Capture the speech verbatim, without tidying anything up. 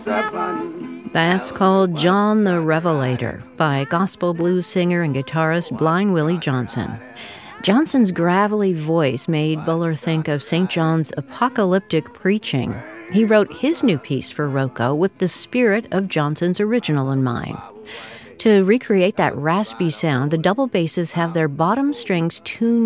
That's called John the Revelator by gospel blues singer and guitarist Blind Willie Johnson. Johnson's gravelly voice made Buller think of Saint John's apocalyptic preaching. He wrote his new piece for Rocco with the spirit of Johnson's original in mind. To recreate that raspy sound, the double basses have their bottom strings tuned